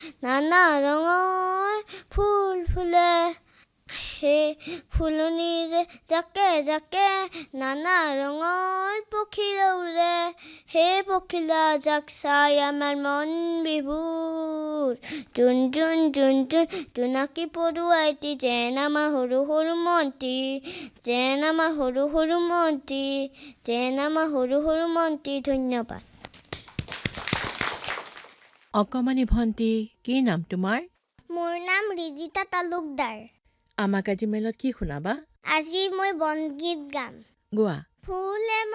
নানা ৰঙৰ ফুল ফুলে হে ফুলনিৰে জাকে জাকে নানা ৰঙৰ পখিলা উৰে হে পখিলা যাক চাই আমাৰ মন বিভোৰ টুন টুন টুন টুন টুনাকি পৰুৱাইটি যেন আমাৰ সৰু সৰু মন্তি যেন আমাৰ সৰু সৰু মন্তি যেন আমাৰ সৰু সৰু মন্তি ধন্যবাদ অকমানি ভণ্টি কি নাম তোমাৰ মোৰ নাম ৰিজিতা তালুকদাৰ আমাক আজি মেলত কি শুনাবা আজি মই বনগীত গাম গোৱা ফুলে